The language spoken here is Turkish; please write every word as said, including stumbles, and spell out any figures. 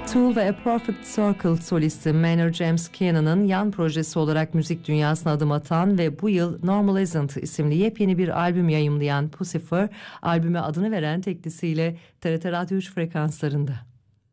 Tool ve A Perfect Circle solisti Maynard James Keenan'ın yan projesi olarak müzik dünyasına adım atan ve bu yıl Normal Isn't isimli yepyeni bir albüm yayımlayan Puscifer, albüme adını veren teklisiyle T R T Radyo üç frekanslarında.